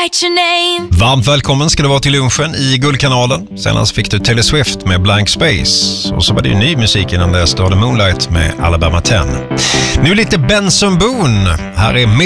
write your name. Varmt välkommen ska du vara till lunchen i Guldkanalen. Senast fick du Taylor Swift med Blank Space. Och så var det ju ny musik innan dess. Då hade Moonlight med Alabama 10. Nu lite Benson Boone. Här är